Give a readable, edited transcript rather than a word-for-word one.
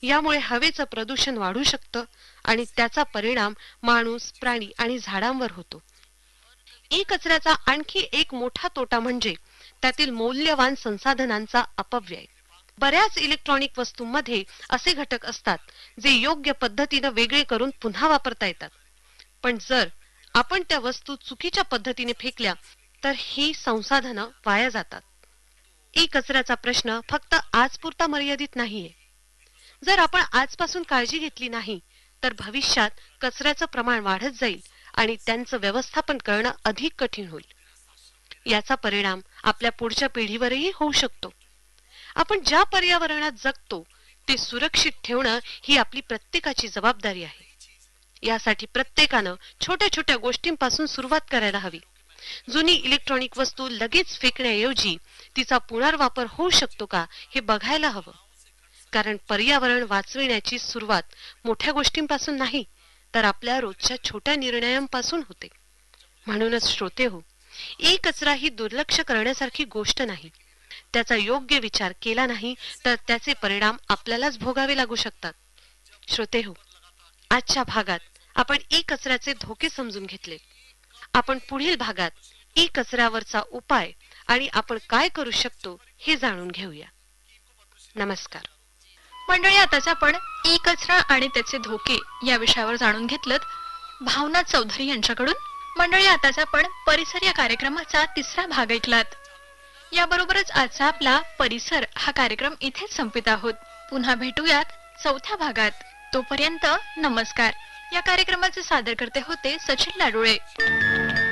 यामुळे हवेचं प्रदूषण वाढू शकतं आणि त्याचा परिणाम माणूस, प्राणी आणि झाडांवर होतो. ई कचऱ्याचा आणखी एक मोठा तोटा म्हणजे त्यातील मौल्यवान संसाधनांचा अपव्यय. बऱ्याच इलेक्ट्रॉनिक वस्तूंमध्ये असे घटक असतात जे योग्य पद्धतीने वेगळे करून पुन्हा वापरता येतात. पण जर आपण त्या वस्तू चुकीच्या पद्धतीने फेकल्या तर ही संसाधनं वाया जातात. ई कचऱ्याचा प्रश्न फक्त आजपुरता मर्यादित नाहीये. जर आपण आजपासून काळजी घेतली नाही तर भविष्यात कचऱ्याचं प्रमाण वाढत जाईल आणि त्यांचं व्यवस्थापन करणं अधिक कठीण होईल. याचा परिणाम आपल्या पुढच्या पिढीवरही होऊ शकतो. आपण ज्या पर्यावरणात जगतो ते सुरक्षित ठेवणं ही आपली प्रत्येकाची जबाबदारी आहे. यासाठी प्रत्येकानं छोट्या छोट्या गोष्टींपासून सुरुवात करायला हवी. जुनी इलेक्ट्रॉनिक वस्तू लगेच फेकण्याऐवजी तिचा पुनर्वापर होऊ शकतो का हे बघायला हवं. कारण पर्यावरण वाचविण्याची सुरुवात मोठ्या गोष्टींपासून नाही तर आपल्या रोजच्या छोट्या निर्णयांपासून होते. म्हणूनच श्रोते हो, ई कचरा ही दुर्लक्ष करण्यासारखी गोष्ट नाही. त्याचा योग्य विचार केला नाही तर त्याचे परिणाम आपल्यालाच भोगावे लागू शकतात. श्रोते हो, आजच्या भागात आपण ई कचऱ्याचे धोके समजून घेतले. आपण पुढील भागात ई कचऱ्यावरचा उपाय आणि आपण काय करू शकतो हे जाणून घेऊया. नमस्कार मंडळी, आताच आपण ई कचरा आणि त्याचे धोके या विषयावर जाणून घेतलं भावना चौधरी यांच्याकडून. मंडळी, आताच आपण परिसर या कार्यक्रमाचा तिसरा भाग ऐकलात. याबरोबरच आजचा आपला परिसर हा कार्यक्रम इथेच संपित आहोत. पुन्हा भेटूयात चौथ्या भागात. तोपर्यंत नमस्कार. या कार्यक्रमाचे सादर करते होते सचिन लाडोळे.